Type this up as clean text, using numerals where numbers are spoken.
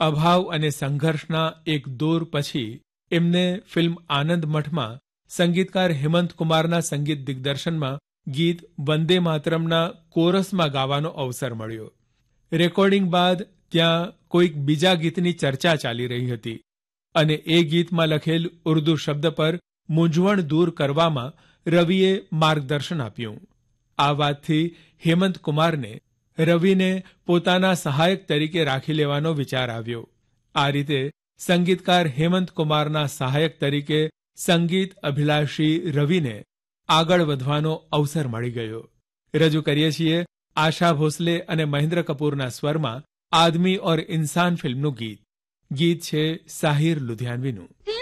અભાવ અને સંઘર્ષના એક દોર પછી એમને ફિલ્મ આનંદ મઠમાં સંગીતકાર હેમંત કુમારના સંગીત દિગ્દર્શનમાં ગીત વંદે માતરમના કોરસમાં ગાવાનો અવસર મળ્યો. રેકોર્ડિંગ બાદ ત્યાં કોઈક બીજા ગીતની ચર્ચા ચાલી રહી હતી અને એ ગીતમાં લખેલ ઉર્દુ શબ્દ પર મૂંઝવણ દૂર કરવામાં રવિએ માર્ગદર્શન આપ્યું. આ વાતથી હેમંત કુમારને રવિને પોતાના સહાયક તરીકે રાખી લેવાનો વિચાર આવ્યો. આ રીતે સંગીતકાર હેમંત કુમારના સહાયક તરીકે સંગીત અભિલાષી રવિને આગળ વધવાનો અવસર મળી ગયો. રજૂ કરીએ છીએ આશા ભોસલે અને મહેન્દ્ર કપૂરના સ્વરમાં આદમી ઓર ઇન્સાન ફિલ્મનું ગીત. ગીત છે સાહિર લુધિયાનવીનું.